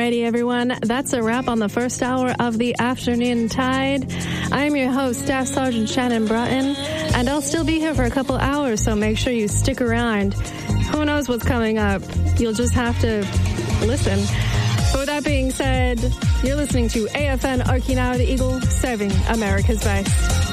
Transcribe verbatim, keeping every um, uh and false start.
Alrighty, everyone. That's a wrap on the first hour of the Afternoon Tide. I'm your host, Staff Sergeant Shannon Broughton, and I'll still be here for a couple hours, so make sure you stick around. Who knows what's coming up? You'll just have to listen. But with that being said, you're listening to A F N Archie Now, the Eagle, serving America's best.